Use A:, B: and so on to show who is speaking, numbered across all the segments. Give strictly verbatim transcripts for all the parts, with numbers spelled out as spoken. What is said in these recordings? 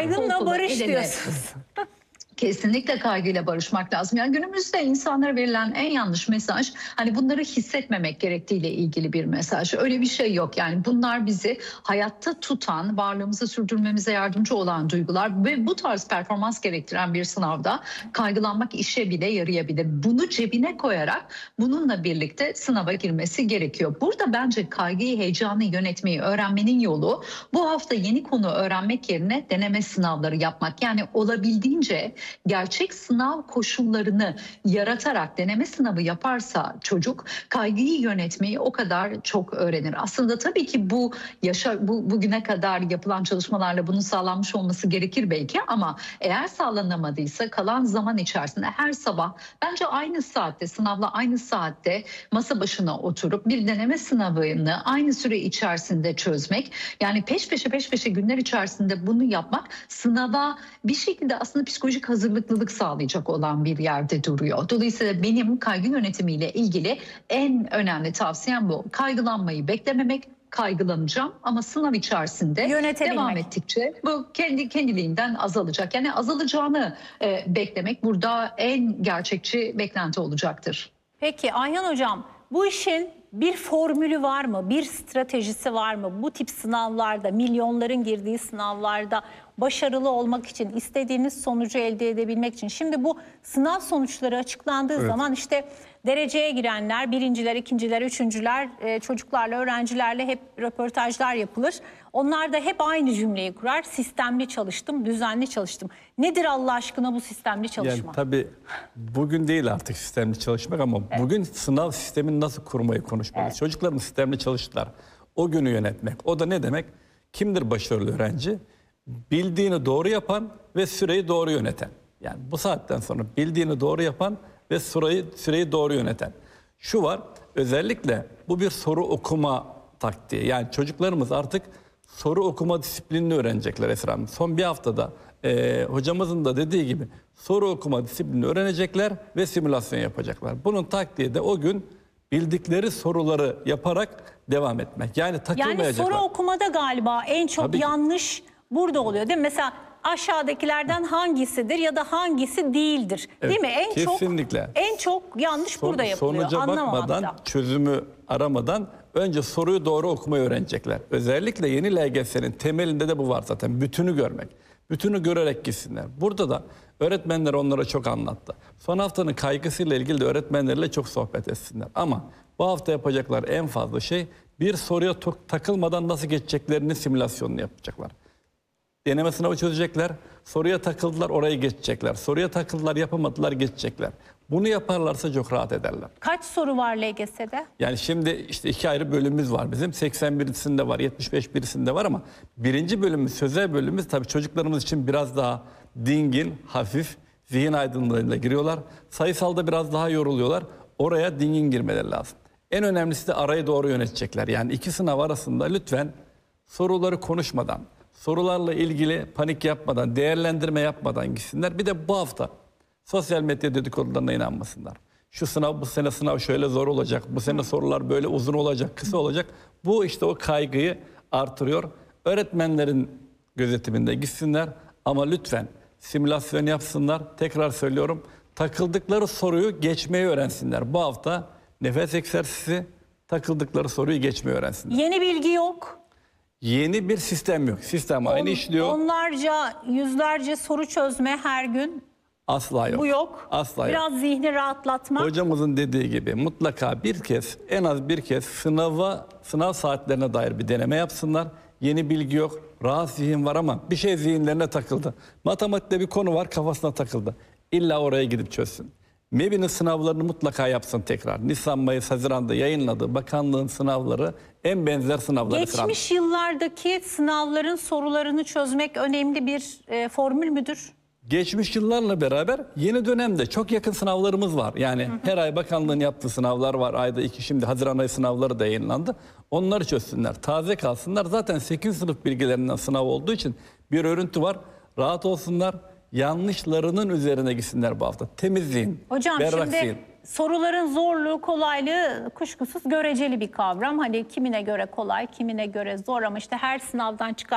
A: Kaygınla barış diyorsunuz.
B: Kesinlikle kaygıyla barışmak lazım. Yani günümüzde insanlara verilen en yanlış mesaj hani bunları hissetmemek gerektiğiyle ilgili bir mesaj. Öyle bir şey yok. Yani bunlar bizi hayatta tutan, varlığımızı sürdürmemize yardımcı olan duygular ve bu tarz performans gerektiren bir sınavda kaygılanmak işe bile yarayabilir. Bunu cebine koyarak bununla birlikte sınava girmesi gerekiyor. Burada bence kaygıyı, heyecanı yönetmeyi öğrenmenin yolu bu hafta yeni konu öğrenmek yerine deneme sınavları yapmak. Yani olabildiğince gerçek sınav koşullarını yaratarak deneme sınavı yaparsa çocuk kaygıyı yönetmeyi o kadar çok öğrenir. Aslında tabii ki bu yaşa bu bugüne kadar yapılan çalışmalarla bunun sağlanmış olması gerekir belki ama eğer sağlanamadıysa kalan zaman içerisinde her sabah bence aynı saatte sınavla aynı saatte masa başına oturup bir deneme sınavını aynı süre içerisinde çözmek, yani peş peşe peş peşe günler içerisinde bunu yapmak sınava bir şekilde aslında psikolojik hazırlıklılık sağlayacak olan bir yerde duruyor. Dolayısıyla benim kaygı yönetimiyle ilgili en önemli tavsiyem bu. Kaygılanmayı beklememek. Kaygılanacağım ama sınav içerisinde devam ettikçe bu kendi kendiliğinden azalacak. Yani azalacağını e, beklemek burada en gerçekçi beklenti olacaktır.
A: Peki Ayhan Hocam, bu işin bir formülü var mı? Bir stratejisi var mı? Bu tip sınavlarda, milyonların girdiği sınavlarda başarılı olmak için, istediğiniz sonucu elde edebilmek için. Şimdi bu sınav sonuçları açıklandığı evet. zaman işte dereceye girenler, birinciler, ikinciler, üçüncüler, e, çocuklarla, öğrencilerle hep röportajlar yapılır. Onlar da hep aynı cümleyi kurar. Sistemli çalıştım, düzenli çalıştım. Nedir Allah aşkına bu sistemli çalışma?
C: Yani tabii bugün değil artık sistemli çalışmak ama evet. bugün sınav sistemini nasıl kurmayı konuşmalıyız. Evet. Çocuklarımız sistemli çalıştılar. O günü yönetmek. O da ne demek? Kimdir başarılı öğrenci? Bildiğini doğru yapan ve süreyi doğru yöneten. Yani bu saatten sonra bildiğini doğru yapan ve süreyi, süreyi doğru yöneten. Şu var, özellikle bu bir soru okuma taktiği. Yani çocuklarımız artık soru okuma disiplinini öğrenecekler Esra Hanım. Son bir haftada e, hocamızın da dediği gibi soru okuma disiplinini öğrenecekler ve simülasyon yapacaklar. Bunun taktiği de o gün bildikleri soruları yaparak devam etmek. Yani takılmayacaklar.
A: Yani soru okumada galiba en çok Tabii yanlış burada oluyor değil mi? Mesela aşağıdakilerden hangisidir ya da hangisi değildir, evet, değil mi? En
C: kesinlikle.
A: çok en çok yanlış Son, burada yapılıyor.
C: Sonuca bakmadan, çözümü aramadan önce soruyu doğru okumayı öğrenecekler. Özellikle yeni L G S'nin temelinde de bu var zaten. Bütünü görmek. Bütünü görerek gitsinler. Burada da öğretmenler onlara çok anlattı. Son haftanın kaygısıyla ilgili de öğretmenlerle çok sohbet etsinler. Ama bu hafta yapacaklar en fazla şey bir soruya takılmadan nasıl geçeceklerinin simülasyonunu yapacaklar. Deneme sınavı çözecekler, soruya takıldılar, orayı geçecekler. Soruya takıldılar, yapamadılar, geçecekler. Bunu yaparlarsa çok rahat ederler.
A: Kaç soru var L G S'de?
C: Yani şimdi işte iki ayrı bölümümüz var bizim. seksen birisinde var, yetmiş beş birisinde var ama birinci bölümümüz, sözel bölümümüz tabii çocuklarımız için biraz daha dingin, hafif, zihin aydınlığıyla giriyorlar. Sayısalda biraz daha yoruluyorlar. Oraya dingin girmeleri lazım. En önemlisi de arayı doğru yönetecekler. Yani iki sınav arasında lütfen soruları konuşmadan, sorularla ilgili panik yapmadan, değerlendirme yapmadan gitsinler. Bir de bu hafta sosyal medya dedikodularına inanmasınlar. Şu sınav, bu sene sınav şöyle zor olacak, bu sene sorular böyle uzun olacak, kısa olacak. Bu işte o kaygıyı artırıyor. Öğretmenlerin gözetiminde gitsinler ama lütfen simülasyon yapsınlar. Tekrar söylüyorum, takıldıkları soruyu geçmeyi öğrensinler. Bu hafta nefes egzersizi, takıldıkları soruyu geçmeyi öğrensinler.
A: Yeni bilgi yok.
C: Yeni bir sistem yok. Sistem aynı On, işliyor.
A: Onlarca, yüzlerce soru çözme her gün.
C: Asla yok.
A: Bu yok.
C: Asla
A: Biraz
C: yok.
A: zihni rahatlatmak.
C: Hocamızın dediği gibi mutlaka bir kez, en az bir kez sınava, sınav saatlerine dair bir deneme yapsınlar. Yeni bilgi yok. Rahat zihin var ama bir şey zihinlerine takıldı. Matematikte bir konu var, kafasına takıldı. İlla oraya gidip çözsün. M E B'nin sınavlarını mutlaka yapsın tekrar. Nisan, Mayıs, Haziran'da yayınladığı bakanlığın sınavları en benzer sınavlar.
A: Geçmiş sınav. Yıllardaki sınavların sorularını çözmek önemli bir e, formül müdür?
C: Geçmiş yıllarla beraber yeni dönemde çok yakın sınavlarımız var. Yani hı hı. her ay bakanlığın yaptığı sınavlar var. Ayda iki, şimdi Haziran ayı sınavları da yayınlandı. Onları çözsünler, taze kalsınlar. Zaten sekizinci sınıf bilgilerinden sınav olduğu için bir örüntü var. Rahat olsunlar. Yanlışlarının üzerine gitsinler bu hafta. Temiz zihin,
A: Hocam
C: berrak
A: şimdi
C: zihin.
A: Soruların zorluğu, kolaylığı kuşkusuz göreceli bir kavram. Hani kimine göre kolay, kimine göre zor ama işte her sınavdan çıkan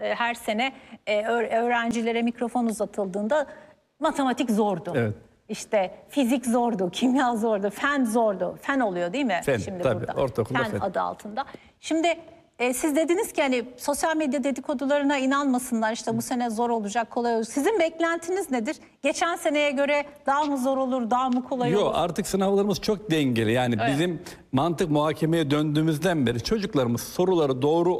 A: e, her sene e, öğ- öğrencilere mikrofon uzatıldığında matematik zordu.
C: Evet.
A: İşte fizik zordu, kimya zordu, fen zordu. Fen oluyor değil mi?
C: Fen,
A: Şimdi
C: tabii,
A: burada.
C: ortaokulda
A: fen,
C: fen.
A: adı altında. Şimdi e, siz dediniz ki hani sosyal medya dedikodularına inanmasınlar. İşte bu sene zor olacak, kolay olacak. Sizin beklentiniz nedir? Geçen seneye göre daha mı zor olur, daha mı kolay
C: Yok,
A: olur?
C: artık sınavlarımız çok dengeli. Yani
A: Evet.
C: bizim mantık muhakemeye döndüğümüzden beri çocuklarımız soruları doğru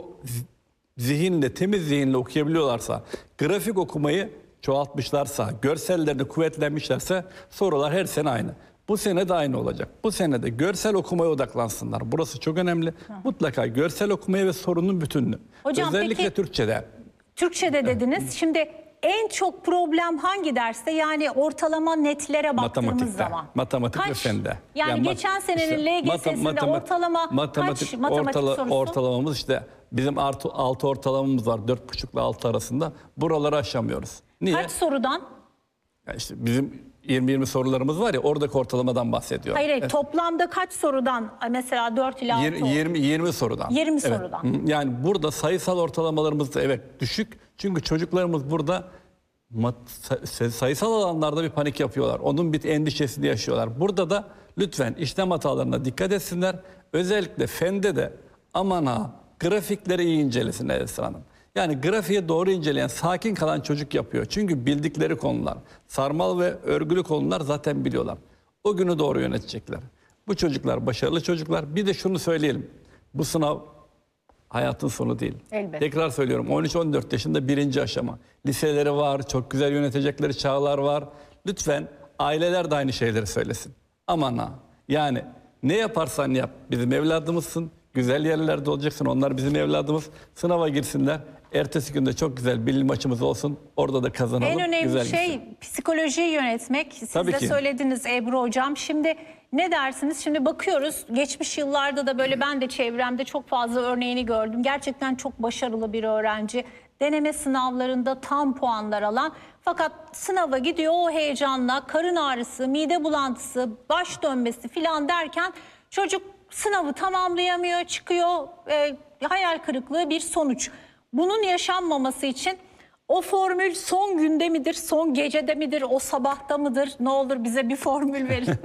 C: zihinle, temiz zihinle okuyabiliyorlarsa, grafik okumayı çoğaltmışlarsa, görsellerini kuvvetlenmişlerse sorular her sene aynı. Bu sene de aynı olacak. Bu sene de görsel okumaya odaklansınlar. Burası çok önemli. Mutlaka görsel okumaya ve sorunun bütününü.
A: Hocam,
C: Özellikle
A: peki-
C: Türkçe'de.
A: Türkçe'de dediniz. Şimdi en çok problem hangi derste? Yani ortalama netlere baktığımız
C: Matematikte,
A: zaman.
C: matematik ve fende.
A: Yani,
C: Yani mat-
A: geçen senenin
C: işte
A: L G S'sinde
C: matem-
A: ortalama
C: matematik,
A: kaç matematik
C: ortala-
A: sorusu?
C: ortalamamız işte bizim artı altı ortalamamız var. Dört buçukla altı arasında. Buraları aşamıyoruz. Niye?
A: Kaç sorudan?
C: Yani işte bizim yirmi yirmi sorularımız var ya, oradaki ortalamadan bahsediyor.
A: Hayır, hayır
C: Evet.
A: toplamda kaç sorudan? Mesela dört ile altı.
C: Yir- yirmi yirmi sorudan.
A: yirmi
C: Evet.
A: sorudan.
C: Hı, yani burada sayısal ortalamalarımız da evet düşük. Çünkü çocuklarımız burada mat- say- sayısal alanlarda bir panik yapıyorlar. Onun bir endişesini yaşıyorlar. Burada da lütfen işlem hatalarına dikkat etsinler. Özellikle fende de aman ha grafikleri iyi incelesinler Esra Hanım. Yani grafiği doğru inceleyen, sakin kalan çocuk yapıyor. Çünkü bildikleri konular, sarmal ve örgülü konular zaten biliyorlar. O günü doğru yönetecekler. Bu çocuklar başarılı çocuklar. Bir de şunu söyleyelim. Bu sınav hayatın sonu değil.
A: Elbette.
C: Tekrar söylüyorum, on üç on dört yaşında birinci aşama. Liseleri var, çok güzel yönetecekleri çağlar var. Lütfen aileler de aynı şeyleri söylesin. Aman ha. Yani ne yaparsan yap bizim evladımızsın. Güzel yerlerde olacaksın, onlar bizim evladımız. Sınava girsinler. Ertesi günde çok güzel bilim maçımız olsun. Orada da kazanalım.
A: En önemli
C: güzel
A: şey
C: gitsin.
A: psikolojiyi yönetmek. Siz
C: Tabii
A: de
C: ki.
A: söylediniz Ebru Hocam. Şimdi ne dersiniz? Şimdi bakıyoruz geçmiş yıllarda da böyle ben de çevremde çok fazla örneğini gördüm. Gerçekten çok başarılı bir öğrenci. Deneme sınavlarında tam puanlar alan. Fakat sınava gidiyor o heyecanla karın ağrısı, mide bulantısı, baş dönmesi filan derken çocuk sınavı tamamlayamıyor, çıkıyor. E, hayal kırıklığı bir sonuç. Bunun yaşanmaması için o formül son günde midir, son gecede midir, o sabahta mıdır? Ne olur bize bir formül verin.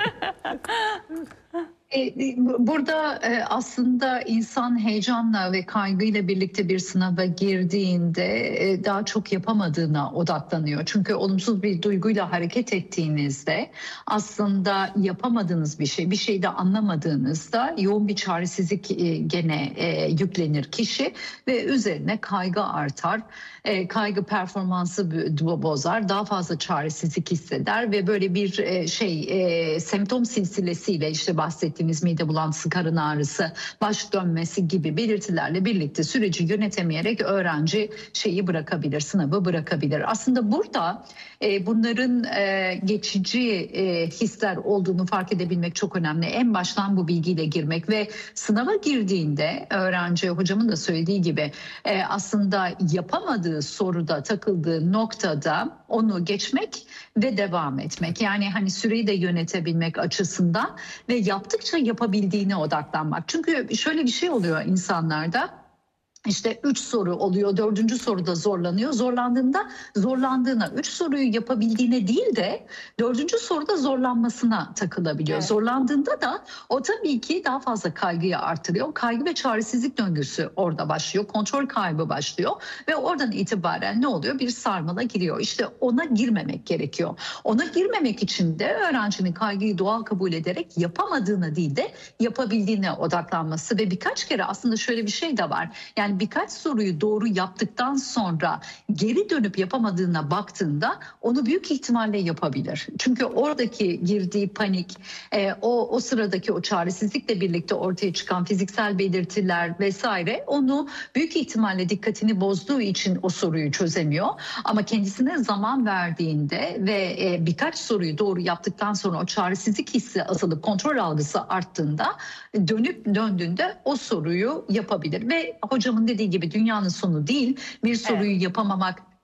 B: E, Burada e, aslında insan heyecanla ve kaygıyla birlikte bir sınava girdiğinde e, daha çok yapamadığına odaklanıyor. Çünkü olumsuz bir duyguyla hareket ettiğinizde aslında yapamadığınız bir şey, bir şeyde anlamadığınızda yoğun bir çaresizlik e, gene e, yüklenir kişi ve üzerine kaygı artar. E, kaygı performansı bo- bozar, daha fazla çaresizlik hisseder ve böyle bir e, şey e, semptom silsilesiyle işte bahsettiğimiz mide bulantısı, karın ağrısı, baş dönmesi gibi belirtilerle birlikte süreci yönetemeyerek öğrenci şeyi bırakabilir, sınavı bırakabilir. Aslında burada e, bunların e, geçici e, hisler olduğunu fark edebilmek çok önemli. En baştan bu bilgiyle girmek ve sınava girdiğinde öğrenci, hocamın da söylediği gibi e, aslında yapamadığı soruda, takıldığı noktada onu geçmek ve devam etmek. Yani hani süreyi de yönetebilmek açısından ve yaptıkça yapabildiğine odaklanmak. Çünkü şöyle bir şey oluyor insanlarda. İşte üç soru oluyor, dördüncü soruda zorlanıyor. Zorlandığında zorlandığına, üç soruyu yapabildiğine değil de dördüncü soruda zorlanmasına takılabiliyor.
A: Evet.
B: Zorlandığında da o tabii ki daha fazla kaygıyı artırıyor. Kaygı ve çaresizlik döngüsü orada başlıyor. Kontrol kaybı başlıyor ve oradan itibaren ne oluyor? Bir sarmala giriyor. İşte ona girmemek gerekiyor. Ona girmemek için de öğrencinin kaygıyı doğal kabul ederek yapamadığına değil de yapabildiğine odaklanması ve birkaç kere aslında şöyle bir şey de var. Yani birkaç soruyu doğru yaptıktan sonra geri dönüp yapamadığına baktığında onu büyük ihtimalle yapabilir. Çünkü oradaki girdiği panik, e, o o sıradaki o çaresizlikle birlikte ortaya çıkan fiziksel belirtiler vesaire onu büyük ihtimalle dikkatini bozduğu için o soruyu çözemiyor. Ama kendisine zaman verdiğinde ve e, birkaç soruyu doğru yaptıktan sonra o çaresizlik hissi azalıp kontrol algısı arttığında dönüp döndüğünde o soruyu yapabilir ve hocamın dediği gibi dünyanın sonu değil. Bir soruyu
A: Evet.
B: yapamamak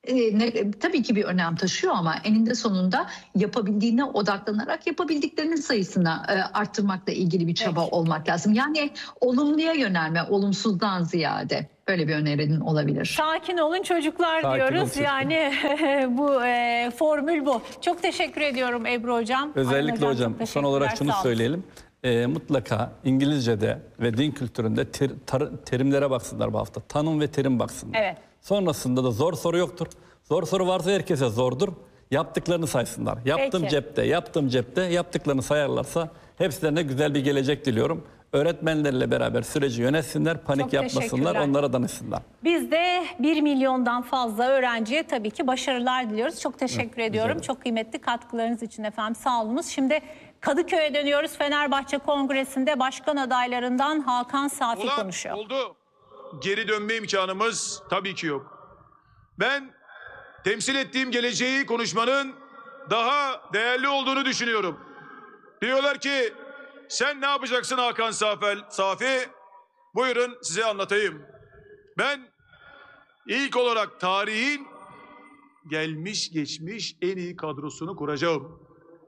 B: e, ne, tabii ki bir önem taşıyor ama eninde sonunda yapabildiğine odaklanarak yapabildiklerinin sayısını e, arttırmakla ilgili bir çaba
A: Evet.
B: olmak lazım. Yani olumluya yönelme, olumsuzdan ziyade böyle bir önerinin olabilir.
A: Sakin olun çocuklar
C: Sakin
A: diyoruz.
C: olun çocuklar.
A: Yani bu e, formül bu. Çok teşekkür ediyorum Ebru Hocam.
C: Özellikle
A: Ayhan
C: hocam
A: çok
C: son olarak
A: teşekkürler,
C: şunu
A: sağ olun.
C: söyleyelim. Ee, mutlaka İngilizce'de ve din kültüründe ter- tar- terimlere baksınlar bu hafta. Tanım ve terim baksınlar.
A: Evet.
C: Sonrasında da zor soru yoktur. Zor soru varsa herkese zordur. Yaptıklarını saysınlar. Yaptım
A: Peki.
C: cepte, yaptım cepte. Yaptıklarını sayarlarsa hepsilerine güzel bir gelecek diliyorum. Öğretmenlerle beraber süreci yönetsinler, panik
A: Çok
C: yapmasınlar,
A: teşekkürler.
C: onlara danışsınlar.
A: Biz de bir milyondan fazla öğrenciye tabii ki başarılar diliyoruz. Çok teşekkür ediyorum.
C: ederim.
A: Çok kıymetli katkılarınız için efendim, sağ olunuz. Şimdi Kadıköy'e dönüyoruz. Fenerbahçe Kongresi'nde başkan adaylarından Hakan Safi
D: Olan
A: konuşuyor.
D: oldu. Geri dönme imkanımız tabii ki yok. Ben temsil ettiğim geleceği konuşmanın daha değerli olduğunu düşünüyorum. Diyorlar ki sen ne yapacaksın Hakan Safi? Safi? Buyurun size anlatayım. Ben ilk olarak tarihin gelmiş geçmiş en iyi kadrosunu kuracağım.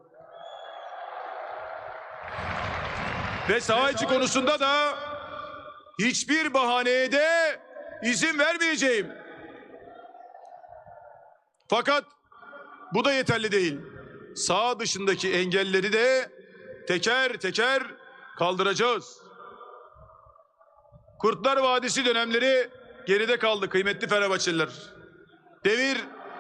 D: Ve saha içi konusunda da hiçbir bahaneye de izin vermeyeceğim. Fakat bu da yeterli değil. Saha dışındaki engelleri de teker teker kaldıracağız. Kurtlar Vadisi dönemleri geride kaldı kıymetli Fenerbahçeliler. Devir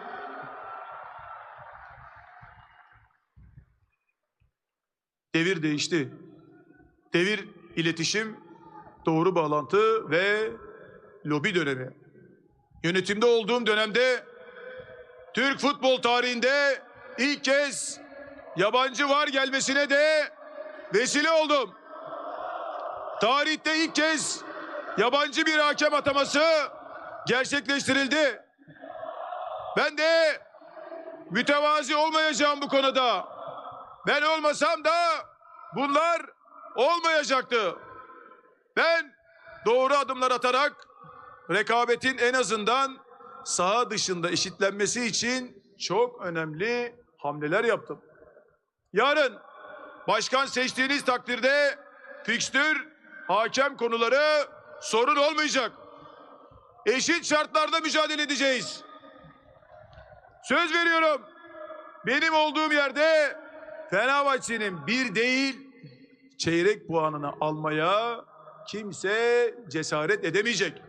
D: Devir değişti. Devir iletişim, doğru bağlantı ve lobi dönemi. Yönetimde olduğum dönemde Türk futbol tarihinde ilk kez yabancı var gelmesine de vesile oldum. Tarihte ilk kez yabancı bir hakem ataması gerçekleştirildi. Ben de mütevazi olmayacağım bu konuda. Ben olmasam da bunlar olmayacaktı. Ben doğru adımlar atarak rekabetin en azından saha dışında eşitlenmesi için çok önemli hamleler yaptım. Yarın başkan seçtiğiniz takdirde fikstür, hakem konuları sorun olmayacak. Eşit şartlarda mücadele edeceğiz. Söz veriyorum. Benim olduğum yerde Fenerbahçe'nin bir değil çeyrek puanını almaya kimse cesaret edemeyecek.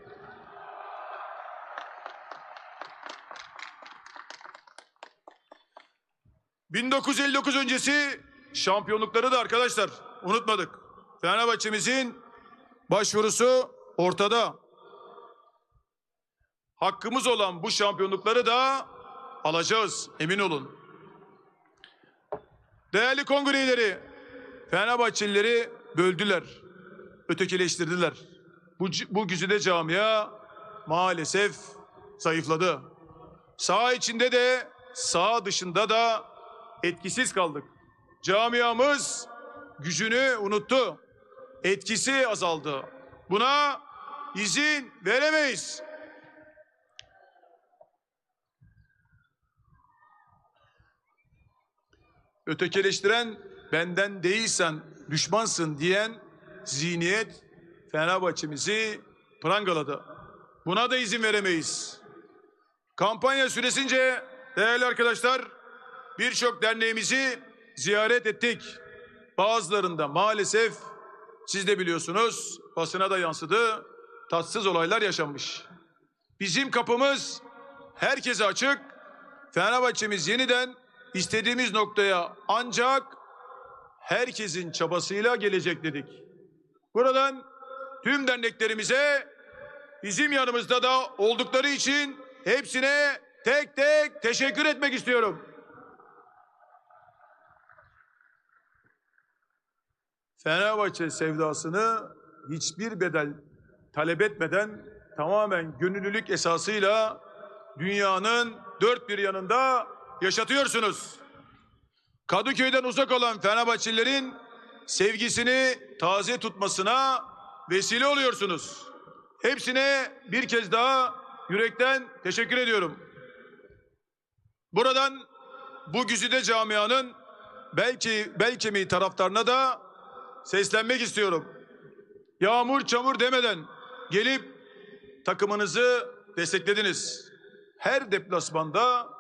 D: bin dokuz yüz elli dokuz öncesi şampiyonlukları da arkadaşlar unutmadık. Fenerbahçe'mizin başvurusu ortada. Hakkımız olan bu şampiyonlukları da alacağız, emin olun. Değerli kongre üyeleri, Fenerbahçelileri böldüler, ötekileştirdiler. Bu, bu güzide camia maalesef zayıfladı. Saha içinde de saha dışında da etkisiz kaldık. Camiamız gücünü unuttu. Etkisi azaldı. Buna izin veremeyiz. Ötekileştiren, benden değilsen düşmansın diyen zihniyet Fenerbahçe'mizi prangaladı. Buna da izin veremeyiz. Kampanya süresince değerli arkadaşlar birçok derneğimizi ziyaret ettik. Bazılarında maalesef siz de biliyorsunuz, basına da yansıdı, tatsız olaylar yaşanmış. Bizim kapımız herkese açık. Fenerbahçe'miz yeniden istediğimiz noktaya ancak herkesin çabasıyla gelecek dedik. Buradan tüm derneklerimize bizim yanımızda da oldukları için hepsine tek tek teşekkür etmek istiyorum. Fenerbahçe sevdasını hiçbir bedel talep etmeden tamamen gönüllülük esasıyla dünyanın dört bir yanında yaşatıyorsunuz. Kadıköy'den uzak olan Fenerbahçelilerin sevgisini taze tutmasına vesile oluyorsunuz. Hepsine bir kez daha yürekten teşekkür ediyorum. Buradan bu güzide camianın belki belki taraftarına da seslenmek istiyorum. Yağmur çamur demeden gelip takımınızı desteklediniz. Her deplasmanda